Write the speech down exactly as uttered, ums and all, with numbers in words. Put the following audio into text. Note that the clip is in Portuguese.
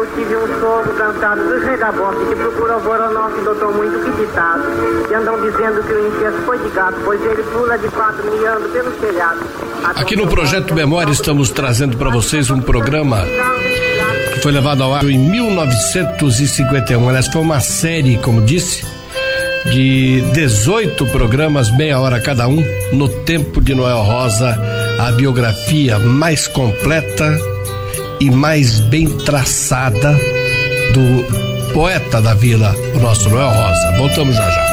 eu tive um sogro cansado dos regabotes que procura o boronofe e doutor muito quititado. E andam dizendo que o incesto foi de gato, pois ele pula de quatro miando pelo telhado. Aqui no Projeto Memória estamos trazendo para vocês um programa que foi levado ao ar em mil novecentos e cinquenta e um. Aliás, foi uma série, como disse, de dezoito programas, meia hora cada um, no tempo de Noel Rosa, a biografia mais completa e mais bem traçada do poeta da vila, o nosso Noel Rosa. Voltamos já já.